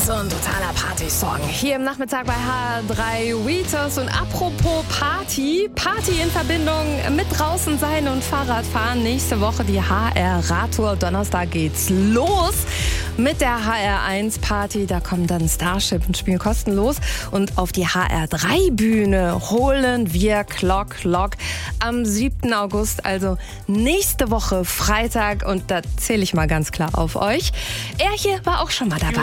So ein totaler Party-Song. Hier im Nachmittag bei HR3 Weetos. Und apropos Party in Verbindung mit draußen sein und Fahrradfahren. Nächste Woche die HR-Radtour. Donnerstag geht's los mit der HR1-Party. Da kommen dann Starship und spielen kostenlos. Und auf die HR3-Bühne holen wir Clock am 7. August. Also nächste Woche Freitag. Und da zähle ich mal ganz klar auf euch. Er hier war auch schon mal dabei.